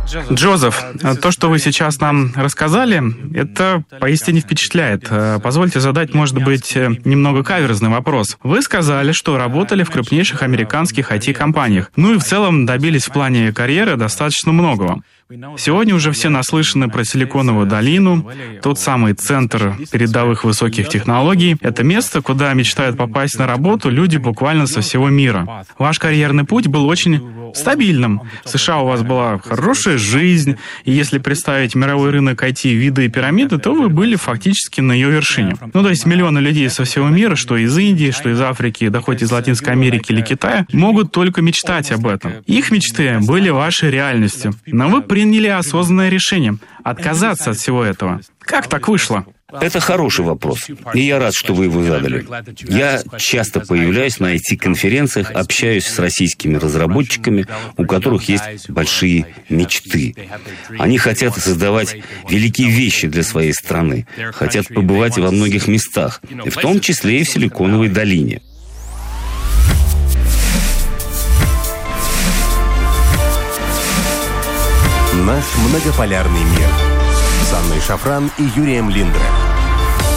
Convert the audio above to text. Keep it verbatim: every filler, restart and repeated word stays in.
Джозеф, то, что вы сейчас нам рассказали, это поистине впечатляет. Позвольте задать, может быть, немного каверзный вопрос. Вы сказали, что работали в крупнейших американских ай ти-компаниях. Ну и в целом добились в плане карьеры достаточно многого. Сегодня уже все наслышаны про Силиконовую долину, тот самый центр передовых высоких технологий. Это место, куда мечтают попасть на работу люди буквально со всего мира. Ваш карьерный путь был очень стабильным. В США у вас была хорошая жизнь, и если представить мировой рынок ай ти виды и пирамиды, то вы были фактически на ее вершине. Ну, то есть миллионы людей со всего мира, что из Индии, что из Африки, да хоть из Латинской Америки или Китая, могут только мечтать об этом. Их мечты были вашей реальностью, но вы приняли осознанное решение отказаться от всего этого. Как так вышло? Это хороший вопрос, и я рад, что вы его задали. Я часто появляюсь на ай ти-конференциях, общаюсь с российскими разработчиками, у которых есть большие мечты. Они хотят создавать великие вещи для своей страны, хотят побывать во многих местах, в том числе и в Силиконовой долине. Наш многополярный мир с Анной Шафран и Юрием Линдре.